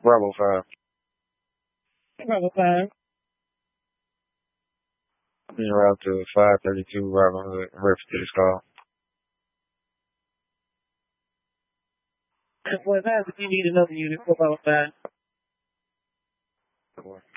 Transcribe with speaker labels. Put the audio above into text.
Speaker 1: Bravo 5.
Speaker 2: Bravo 5.
Speaker 1: En route to 532 Robin Hood. Reference to this call.
Speaker 2: 10.5, if you need another unit, 4 5.